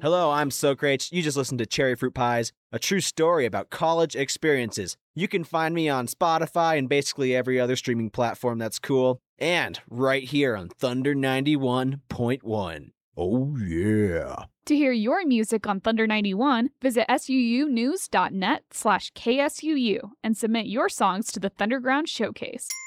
Hello, I'm Socrates. You just listened to Cherry Fruit Pies, a true story about college experiences. You can find me on Spotify and basically every other streaming platform that's cool, and right here on Thunder 91.1. Oh, yeah. To hear your music on Thunder 91, visit suunews.net/KSUU and submit your songs to the Thunderground Showcase.